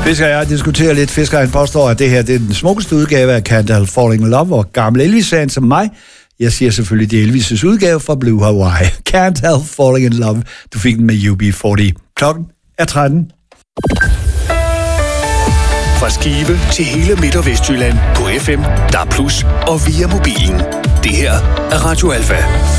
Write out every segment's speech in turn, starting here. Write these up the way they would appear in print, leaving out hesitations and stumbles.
Fisker og jeg diskuterer lidt. Fisker påstår, at det her det er den smukkeste udgave af Can't Help Falling in Love, og gammel Elvis-fan som mig. Jeg siger selvfølgelig, det er Elvis' udgave fra Blue Hawaii. Can't Help Falling in Love. Du fik den med UB40. Klokken er 13. Fra Skive til hele Midt- og Vestjylland på FM, DAB+, og via mobilen. Det her er Radio Alfa.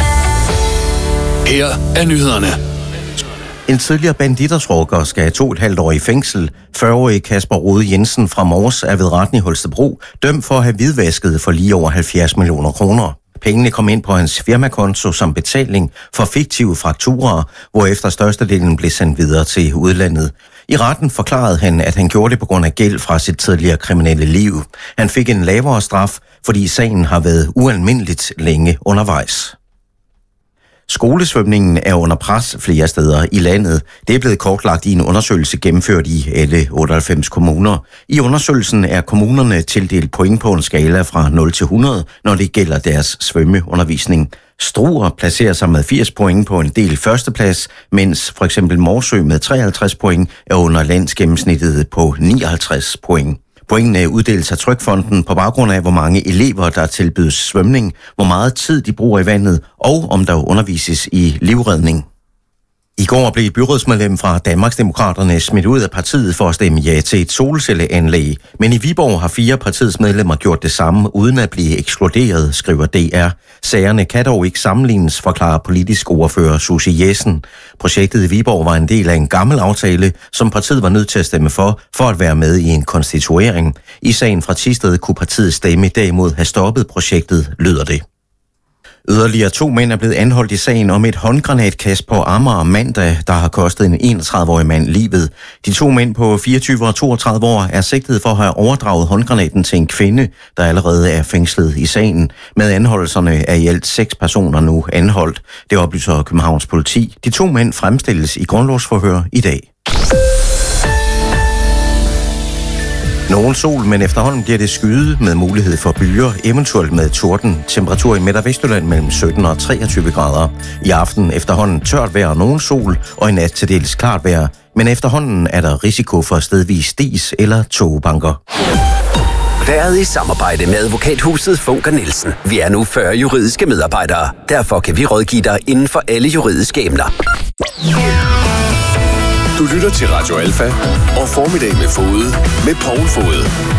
Her er nyhederne. En tidligere banditersrokker skal 2,5 år i fængsel. 40-årige Kasper Rode Jensen fra Mors er ved retten i Holstebro dømt for at have hvidvasket for lige over 70 millioner kroner. Pengene kom ind på hans firmakonto som betaling for fiktive fakturaer, hvorefter størstedelen blev sendt videre til udlandet. I retten forklarede han, at han gjorde det på grund af gæld fra sit tidligere kriminelle liv. Han fik en lavere straf, fordi sagen har været ualmindeligt længe undervejs. Skolesvømningen er under pres flere steder i landet. Det er blevet kortlagt i en undersøgelse gennemført i alle 98 kommuner. I undersøgelsen er kommunerne tildelt point på en skala fra 0 til 100, når det gælder deres svømmeundervisning. Struer placerer sig med 80 point på en del førsteplads, mens for eksempel Morsø med 53 point er under landsgennemsnittet på 59 point. Pointene uddeles af Trygfonden på baggrund af, hvor mange elever, der tilbydes svømning, hvor meget tid de bruger i vandet, og om der undervises i livredning. I går blev et byrådsmedlem fra Danmarksdemokraterne smidt ud af partiet for at stemme ja til et solcelleanlæg. Men i Viborg har 4 partiets medlemmer gjort det samme, uden at blive ekskluderet, skriver DR. Sagerne kan dog ikke sammenlignes, forklarer politisk ordfører Susie Jessen. Projektet i Viborg var en del af en gammel aftale, som partiet var nødt til at stemme for at være med i en konstituering. I sagen fra Thisted kunne partiets stemme derimod have stoppet projektet, lyder det. Yderligere 2 mænd er blevet anholdt i sagen om et håndgranatkast på Amager mandag, der har kostet en 31-årig mand livet. De 2 mænd på 24 og 32 år er sigtet for at have overdraget håndgranaten til en kvinde, der allerede er fængslet i sagen. Med anholdelserne er i alt 6 personer nu anholdt. Det oplyser Københavns politi. De 2 mænd fremstilles i grundlovsforhør i dag. Nogen sol, men efterhånden bliver det skyet med mulighed for byer, eventuelt med torden. Temperatur i Midt- og Vestjylland mellem 17 og 23 grader. I aften efterhånden tørt vejr og nogen sol, og i nat til dels klart vejr. Men efterhånden er der risiko for stedvis dis eller tågebanker. Været i samarbejde med advokathuset Funker Nielsen. Vi er nu 40 juridiske medarbejdere. Derfor kan vi rådgive dig inden for alle juridiske emner. Du lytter til Radio Alfa og Formiddag med Fode med Poul Fode.